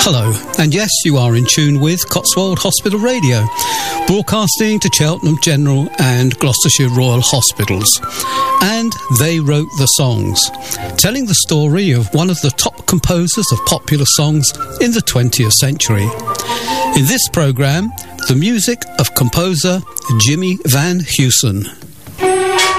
Hello, and yes, you are in tune with Cotswold Hospital Radio, broadcasting to Cheltenham General and Gloucestershire Royal Hospitals. And they wrote the songs, telling the story of one of the top composers of popular songs in the 20th century. In this programme, the music of composer Jimmy Van Heusen.